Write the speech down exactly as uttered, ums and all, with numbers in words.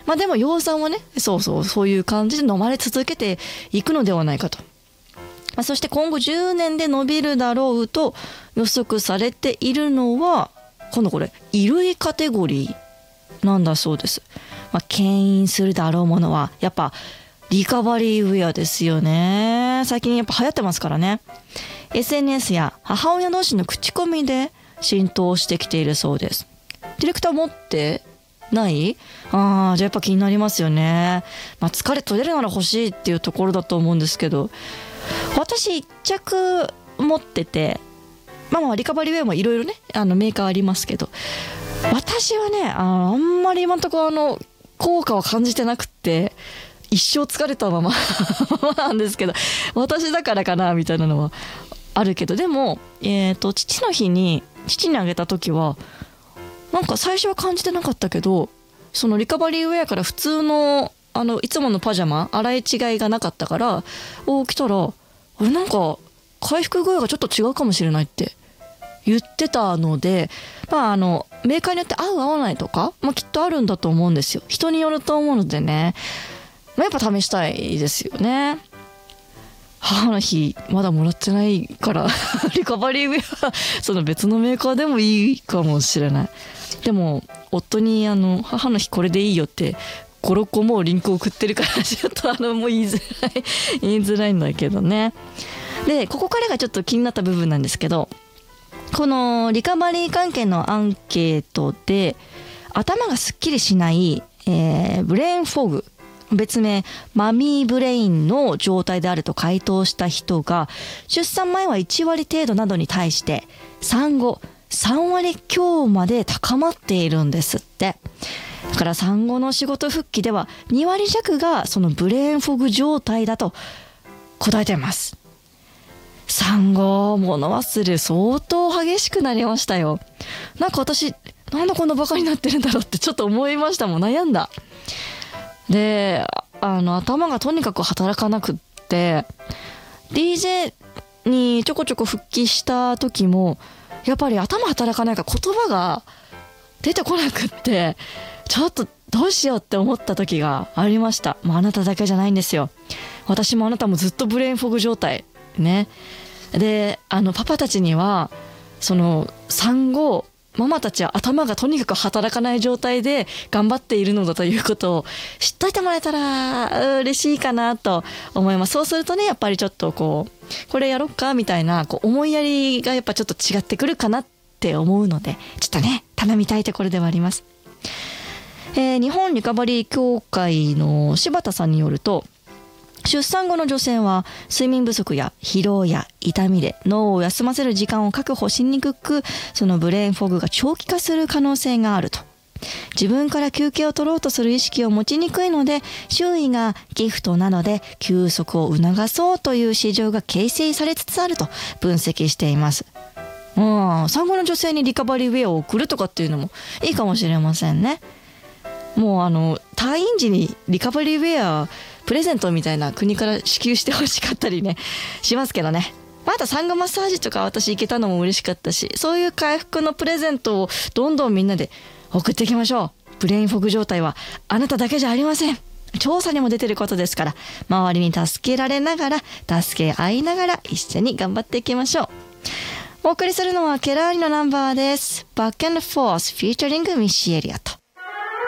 まあでも養酸はね、そうそうそういう感じで飲まれ続けていくのではないかと。まあ、そして今後じゅうねんで伸びるだろうと予測されているのは、今度これ衣類カテゴリーなんだそうです。まあ、牽引するだろうものはやっぱリカバリーウェアですよね。最近やっぱ流行ってますからね。 エスエヌエス や母親同士の口コミで浸透してきているそうです。ディレクター持ってない？あー、じゃあやっぱ気になりますよね。まあ、疲れ取れるなら欲しいっていうところだと思うんですけど、私一着持ってて、まあまあリカバリーウェアもいろいろね、あのメーカーありますけど、私はね、あのあんまり今のところあの効果は感じてなくって、一生疲れたままなんですけど、私だからかなみたいなのはあるけど、でも、えーと、父の日に父にあげた時はなんか最初は感じてなかったけど、そのリカバリーウェアから普通のあのいつものパジャマ洗い違いがなかったから、お着たらあれなんか回復具合がちょっと違うかもしれないって言ってたので、まああのメーカーによって合う合わないとか、まあ、きっとあるんだと思うんですよ。人によると思うのでね、まあ、やっぱ試したいですよね。母の日まだもらってないからリカバリーウェアその別のメーカーでもいいかもしれない。でも夫にあの母の日これでいいよってごろっこもうリンクを送ってるから、ちょっとあのもう言いづらい言いづらいんだけどね。でここからがちょっと気になった部分なんですけど、このリカバリー関係のアンケートで頭がすっきりしない、えー、ブレインフォグ、別名マミーブレインの状態であると回答した人が出産前はいちわり程度などに対して、産後さんわり強まで高まっているんですって。だから産後の仕事復帰ではにわり弱がそのブレインフォグ状態だと答えています。産後物忘れ相当激しくなりましたよ。なんか私なんでこんなバカになってるんだろうってちょっと思いましたもん。悩んだ。であの頭がとにかく働かなくって、 ディージェー にちょこちょこ復帰した時もやっぱり頭働かないから言葉が出てこなくって、ちょっとどうしようって思った時がありました。まあ、あなただけじゃないんですよ。私もあなたもずっとブレインフォグ状態ね。であのパパたちにはその産後ママたちは頭がとにかく働かない状態で頑張っているのだということを知っといてもらえたら嬉しいかなと思います。そうするとね、やっぱりちょっとこうこれやろっかみたいなこう思いやりがやっぱちょっと違ってくるかなって思うので、ちょっとね頼みたいところではあります。えー、日本リカバリー協会の柴田さんによると、出産後の女性は睡眠不足や疲労や痛みで脳を休ませる時間を確保しにくく、そのブレインフォグが長期化する可能性があると。自分から休憩を取ろうとする意識を持ちにくいので、周囲がギフトなどで休息を促そうという市場が形成されつつあると分析しています。うん、産後の女性にリカバリーウェアを送るとかっていうのもいいかもしれませんね。もうあの退院時にリカバリーウェアプレゼントみたいな国から支給してほしかったりねしますけどね。また産後マッサージとか私行けたのも嬉しかったし、そういう回復のプレゼントをどんどんみんなで送っていきましょう。ブレインフォグ状態はあなただけじゃありません。調査にも出てることですから、周りに助けられながら助け合いながら一緒に頑張っていきましょう。お送りするのはケラーリのナンバーです。バック&フォースフィーチャリングミッシーエリアット。